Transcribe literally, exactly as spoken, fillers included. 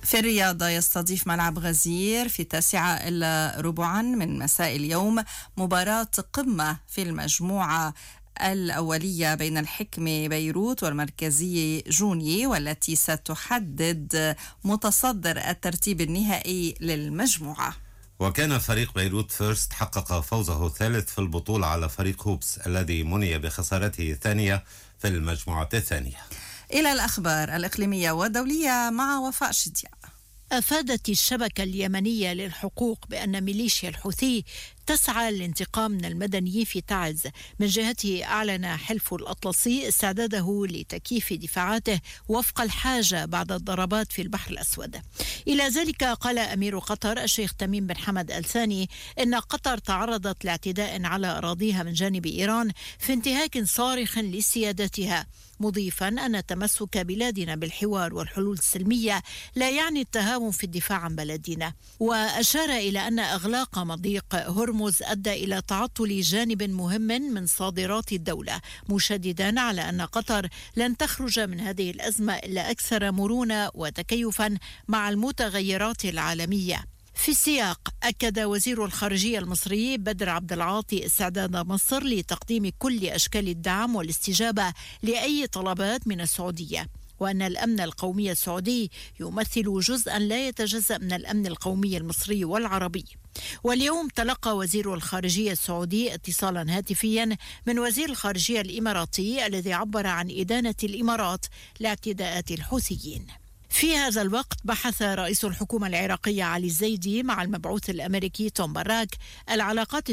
في الرياضة يستضيف ملعب غزير في التاسعة إلا ربعا من مساء اليوم مباراة قمة في المجموعة الأولية بين الحكمة بيروت والمركزية جوني، والتي ستحدد متصدر الترتيب النهائي للمجموعة. وكان فريق بيروت فيرست حقق فوزه الثالث في البطولة على فريق هوبس الذي مني بخسارته الثانية في المجموعة الثانية. إلى الأخبار الإقليمية والدولية مع وفاء شديع. أفادت الشبكة اليمنية للحقوق بأن ميليشيا الحوثي تسعى للانتقام من المدنيين في تعز. من جهته أعلن حلف الأطلسي استعداده لتكييف دفاعاته وفق الحاجة بعد الضربات في البحر الأسود. إلى ذلك قال أمير قطر الشيخ تميم بن حمد آل ثاني إن قطر تعرضت لاعتداء على أراضيها من جانب إيران في انتهاك صارخ لسيادتها، مضيفا أن تمسك بلادنا بالحوار والحلول السلمية لا يعني التهاون في الدفاع عن بلدنا. وأشار إلى أن إغلاق مضيق هرمز أدى إلى تعطل جانب مهم من صادرات الدولة، مشددا على أن قطر لن تخرج من هذه الأزمة إلا أكثر مرونة وتكيفا مع المتغيرات العالمية. في السياق أكد وزير الخارجية المصري بدر عبد العاطي استعداد مصر لتقديم كل أشكال الدعم والاستجابة لأي طلبات من السعودية، وأن الأمن القومي السعودي يمثل جزءا لا يتجزأ من الأمن القومي المصري والعربي. واليوم تلقى وزير الخارجية السعودي اتصالا هاتفيا من وزير الخارجية الإماراتي الذي عبر عن إدانة الإمارات لاعتداءات الحوثيين. في هذا الوقت بحث رئيس الحكومة العراقية علي الزيدي مع المبعوث الأمريكي توم باراك العلاقات